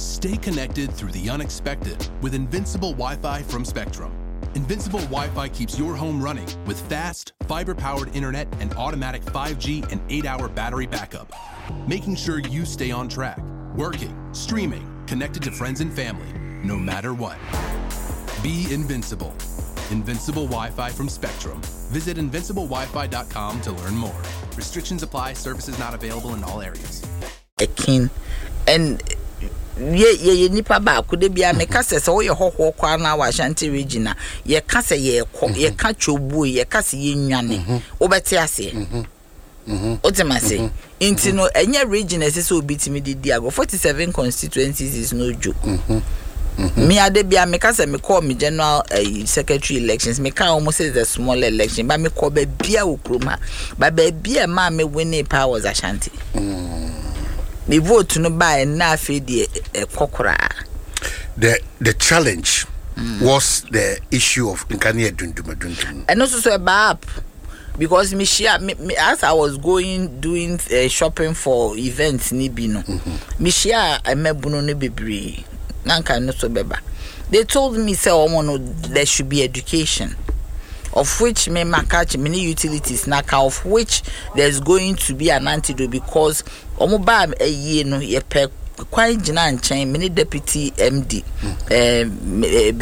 Stay connected through the unexpected with Invincible Wi-Fi from Spectrum. Invincible Wi-Fi keeps your home running with fast, fiber-powered internet and automatic 5G and 8-hour battery backup, making sure you stay on track, working, streaming, connected to friends and family, no matter what. Be invincible. Invincible Wi-Fi from Spectrum. Visit invinciblewifi.com to learn more. Restrictions apply. Services not available in all areas. Ekin and ye nipa ba ko de bia me kase se wo ye hoho kwa na wa Ashanti region ye kase ye ka chobu ye kase ye nwane wo beti ase otemase inti no enye region ese so obitimi didi ago 47 constituencies is no joke. Me ade bia me kase me call me general secretary elections me can almost say the small election but me call be bia okroma but be bia ma me winning powers Ashanti. The vote no buy na fedi kokora. The challenge was the issue of Nkania Dundum. And also so up because me share me as I was doing shopping for events ni bino. Me share mebuno ne bebre. Nanka no so beba. They told me say there should be education, of which me catch many utilities naka, of which there's going to be an antidote because omoba a year no ye pe quite jina nchen many deputy MD